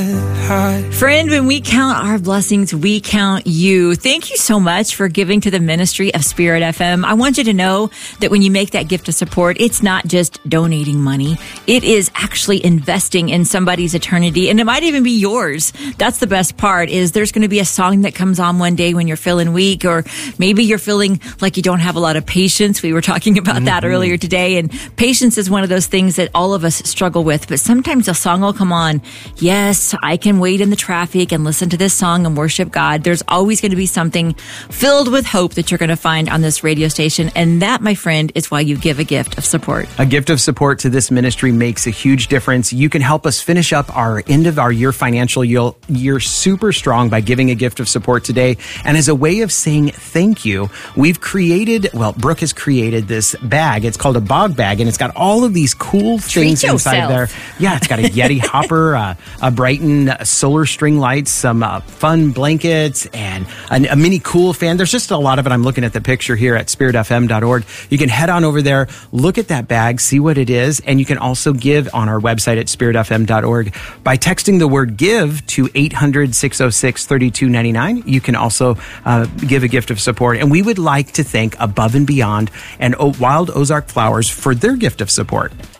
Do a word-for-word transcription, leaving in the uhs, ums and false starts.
get high. Friend, when we count our blessings, we count you. Thank you so much for giving to the ministry of Spirit F M. I want you to know that when you make that gift of support, it's not just donating money. It is actually investing in somebody's eternity, and it might even be yours. That's the best part, is there's going to be a song that comes on one day when you're feeling weak, or maybe you're feeling like you don't have a lot of patience. We were talking about mm-hmm. that earlier today, and patience is one of those things that all of us struggle with, but sometimes a song will come on. Yes, I can wait in the traffic and listen to this song and worship God. There's always going to be something filled with hope that you're going to find on this radio station, and that, my friend, is why you give a gift of support. A gift of support to this ministry makes a huge difference. You can help us finish up our end of our year financial year super strong by giving a gift of support today. And as a way of saying thank you, we've created, well, Brooke has created this bag. It's called a bog bag, and it's got all of these cool things Treat inside yourself. there. Yeah, it's got a Yeti hopper, uh, a Brighton solar string lights, some uh, fun blankets, and a, a mini cool fan. There's just a lot of it. I'm looking at the picture here at spirit f m dot org. You can head on over there, look at that bag, see what it is, and you can also give on our website at spirit f m dot org by texting the word give to eight hundred, six oh six, three two nine nine. You can also uh, give a gift of support. And we would like to thank Above and Beyond and o- Wild Ozark Flowers for their gift of support.